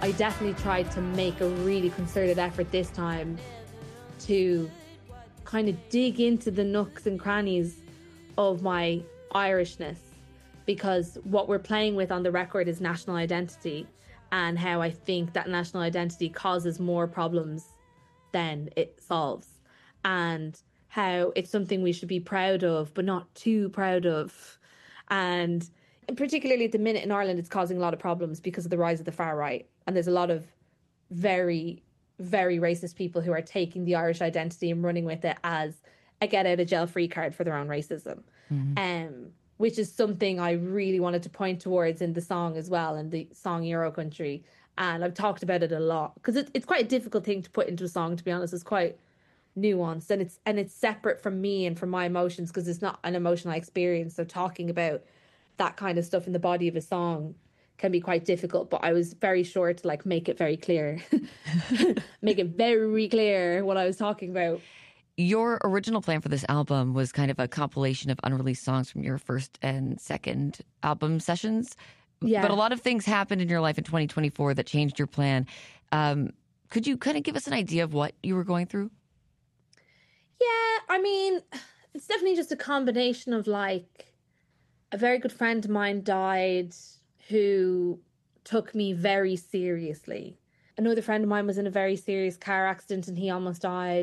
I definitely tried to make a really concerted effort this time to kind of dig into the nooks and crannies of my Irishness, because what we're playing with on the record is national identity, and how I think that national identity causes more problems than it solves, and how it's something we should be proud of but not too proud of. And particularly at the minute in Ireland, it's causing a lot of problems because of the rise of the far right, and there's a lot of very, very racist people who are taking the Irish identity and running with it as a get out of jail free card for their own racism. Which is something I really wanted to point towards in the song as well, in the song Euro Country. And I've talked about it a lot because it's quite a difficult thing to put into a song, to be honest. It's quite nuanced, and it's separate from me and from my emotions, because it's not an emotion I experience. So talking about that kind of stuff in the body of a song can be quite difficult, but I was very sure to like make it very clear, make it very clear what I was talking about. Your original plan for this album was kind of a compilation of unreleased songs from your first and second album sessions. Yeah. But a lot of things happened in your life in 2024 that changed your plan. Could you kind of give us an idea of what you were going through? Yeah, I mean, it's definitely just a combination of like a very good friend of mine died who took me very seriously. Another friend of mine was in a very serious car accident and he almost died.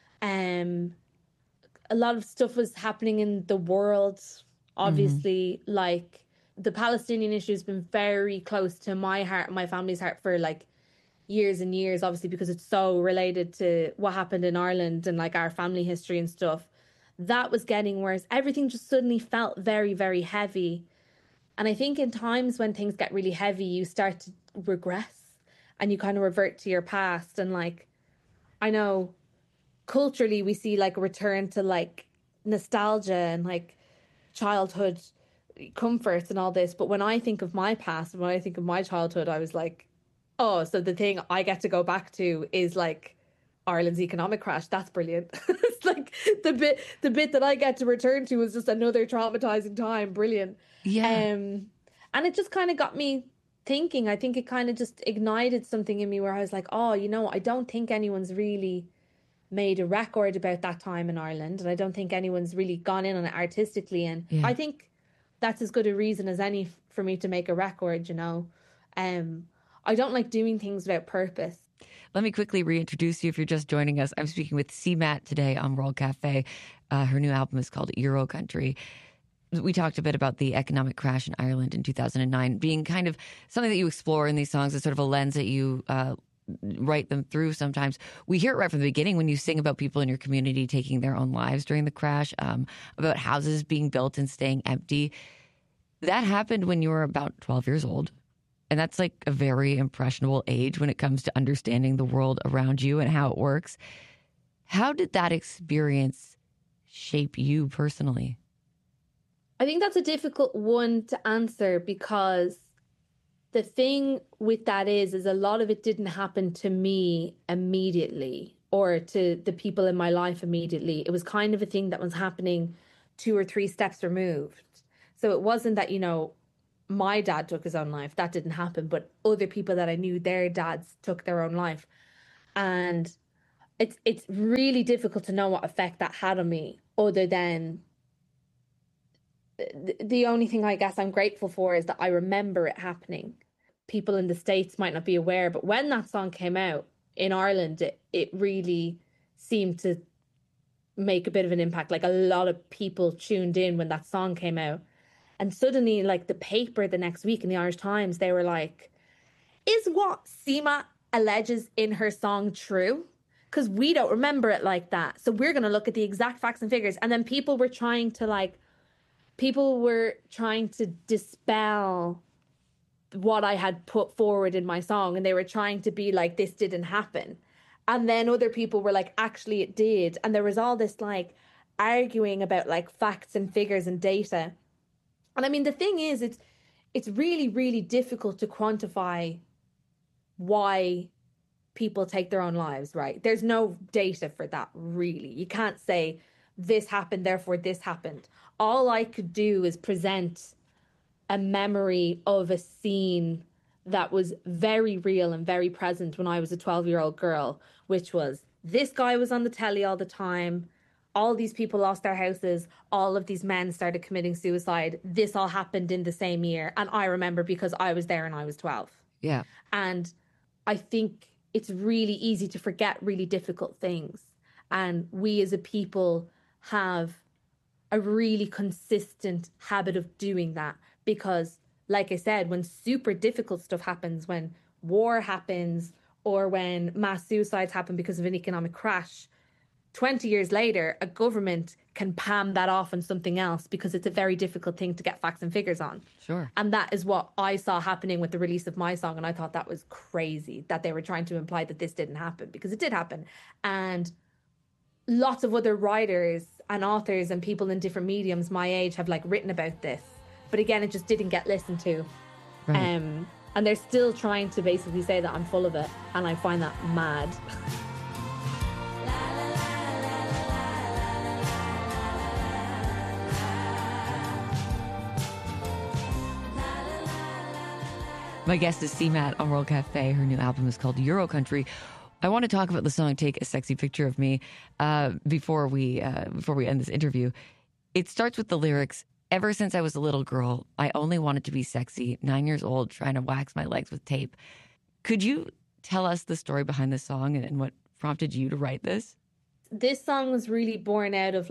A lot of stuff was happening in the world, obviously. Like the Palestinian issue has been very close to my heart, my family's heart, for like years and years, obviously, because it's so related to what happened in Ireland and like our family history and stuff. That was getting worse. Everything just suddenly felt very, very heavy. And I think in times when things get really heavy, you start to regress and you kind of revert to your past. And like, I know culturally we see like a return to like nostalgia and like childhood comforts and all this. But when I think of my past and when I think of my childhood, I was like, oh, so the thing I get to go back to is like Ireland's economic crash. That's brilliant. It's like the bit that I get to return to is just another traumatizing time. Brilliant. Yeah. And it just kind of got me thinking. I think it kind of just ignited something in me where I was like, oh, you know, I don't think anyone's really made a record about that time in Ireland, and I don't think anyone's really gone in on it artistically. And I think that's as good a reason as any for me to make a record, you know. I don't like doing things without purpose. Let me quickly reintroduce you if you're just joining us. I'm speaking with CMAT today on World Cafe. Her new album is called Euro Country. We talked a bit about the economic crash in Ireland in 2009 being kind of something that you explore in these songs as sort of a lens that you write them through sometimes. We hear it right from the beginning when you sing about people in your community taking their own lives during the crash, about houses being built and staying empty. That happened when you were about 12 years old. And that's like a very impressionable age when it comes to understanding the world around you and how it works. How did that experience shape you personally? I think that's a difficult one to answer, because the thing with that is a lot of it didn't happen to me immediately or to the people in my life immediately. It was kind of a thing that was happening 2 or 3 steps removed. So it wasn't that, you know, my dad took his own life. That didn't happen. But other people that I knew, their dads took their own life. And it's really difficult to know what effect that had on me, other than the only thing I guess I'm grateful for is that I remember it happening. People in the States might not be aware, but when that song came out in Ireland, it really seemed to make a bit of an impact. Like a lot of people tuned in when that song came out. And suddenly, like the paper the next week in the Irish Times, they were like, is what Sima alleges in her song true? Because we don't remember it like that. So we're going to look at the exact facts and figures. And then people were trying to dispel what I had put forward in my song. And they were trying to be like, this didn't happen. And then other people were like, actually it did. And there was all this like arguing about like facts and figures and data. And I mean, the thing is, it's really, really difficult to quantify why people take their own lives, right? There's no data for that, really. You can't say this happened, therefore this happened. All I could do is present a memory of a scene that was very real and very present when I was a 12-year-old girl, which was this guy was on the telly all the time. All these people lost their houses. All of these men started committing suicide. This all happened in the same year. And I remember because I was there and I was 12. Yeah. And I think it's really easy to forget really difficult things. And we as a people have a really consistent habit of doing that because, like I said, when super difficult stuff happens, when war happens or when mass suicides happen because of an economic crash, 20 years later, a government can palm that off on something else because it's a very difficult thing to get facts and figures on. Sure. And that is what I saw happening with the release of my song. And I thought that was crazy that they were trying to imply that this didn't happen, because it did happen. And lots of other writers and authors and people in different mediums my age have like written about this. But again, it just didn't get listened to. Right. And they're still trying to basically say that I'm full of it. And I find that mad. My guest is CMAT on World Cafe. Her new album is called Euro Country. I want to talk about the song "Take a Sexy Picture of Me" before we end this interview. It starts with the lyrics: "Ever since I was a little girl, I only wanted to be sexy. 9 years old, trying to wax my legs with tape." Could you tell us the story behind this song and what prompted you to write this? This song was really born out of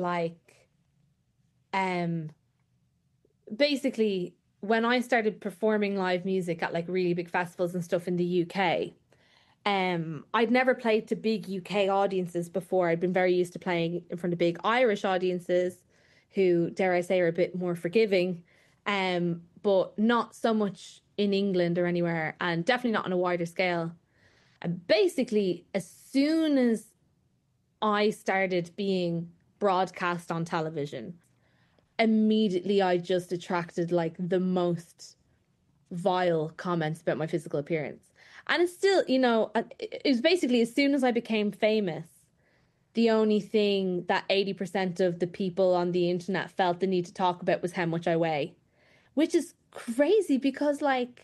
basically when I started performing live music at like really big festivals and stuff in the UK. I'd never played to big UK audiences before. I'd been very used to playing in front of big Irish audiences who, dare I say, are a bit more forgiving, but not so much in England or anywhere, and definitely not on a wider scale. And basically, as soon as I started being broadcast on television, immediately I just attracted like the most vile comments about my physical appearance. And it's still, it was basically as soon as I became famous, the only thing that 80% of the people on the internet felt the need to talk about was how much I weigh, which is crazy because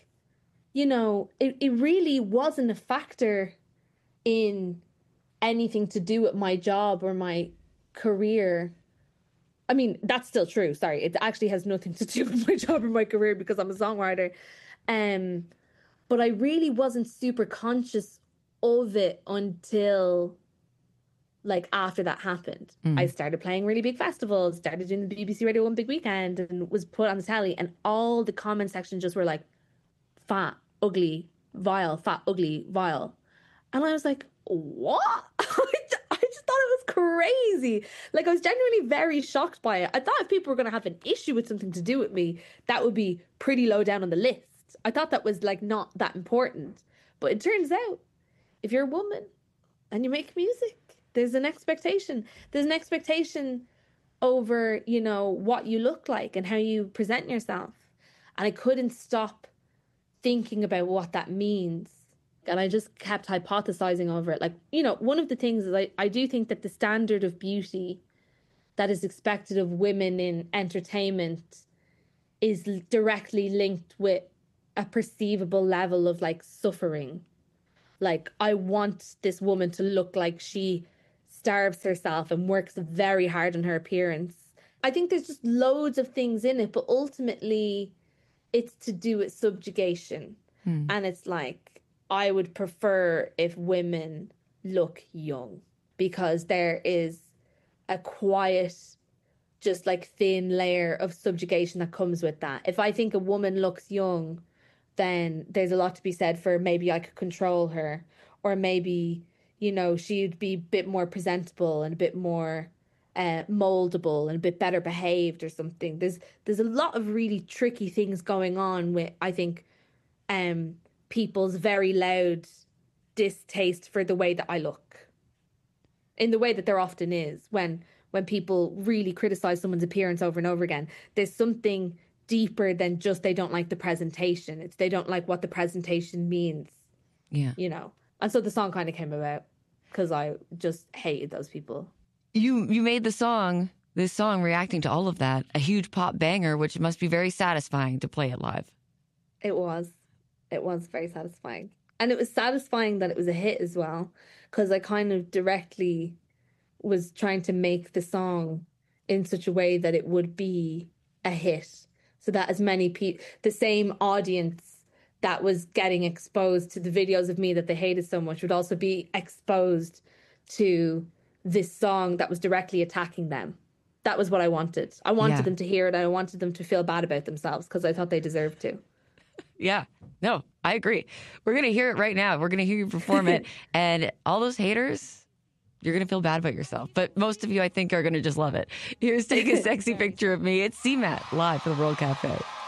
it really wasn't a factor in anything to do with my job or my career. I mean, that's still true. Sorry. It actually has nothing to do with my job or my career because I'm a songwriter. But I really wasn't super conscious of it until like after that happened. I started playing really big festivals, started doing the BBC Radio 1 Big Weekend and was put on the telly, and all the comment section just were like, fat, ugly, vile, fat, ugly, vile. And I was like, what? I just thought it was crazy. Like, I was genuinely very shocked by it. I thought if people were going to have an issue with something to do with me, that would be pretty low down on the list. I thought that was like not that important. But it turns out if you're a woman and you make music, there's an expectation. There's an expectation over, what you look like and how you present yourself. And I couldn't stop thinking about what that means. And I just kept hypothesizing over it. Like, one of the things is I do think that the standard of beauty that is expected of women in entertainment is directly linked with a perceivable level of like suffering. Like, I want this woman to look like she starves herself and works very hard on her appearance. I think there's just loads of things in it, but ultimately it's to do with subjugation. And it's like, I would prefer if women look young, because there is a quiet, just like thin layer of subjugation that comes with that. If I think a woman looks young, then there's a lot to be said for maybe I could control her, or maybe, she'd be a bit more presentable and a bit more moldable and a bit better behaved or something. There's a lot of really tricky things going on with, I think, people's very loud distaste for the way that I look, in the way that there often is when people really criticize someone's appearance over and over again. There's something deeper than just they don't like the presentation. It's they don't like what the presentation means. Yeah. And so the song kind of came about because I just hated those people. You made this song reacting to all of that, a huge pop banger, which must be very satisfying to play it live. It was. It was very satisfying. And it was satisfying that it was a hit as well, because I kind of directly was trying to make the song in such a way that it would be a hit, so that as many people, the same audience that was getting exposed to the videos of me that they hated so much, would also be exposed to this song that was directly attacking them. That was what I wanted. I wanted them to hear it. I wanted them to feel bad about themselves because I thought they deserved to. Yeah, no, I agree. We're going to hear it right now. We're going to hear you perform it. And all those haters, you're going to feel bad about yourself. But most of you, I think, are going to just love it. Here's Take a Sexy Picture of Me. It's CMAT live for the World Cafe.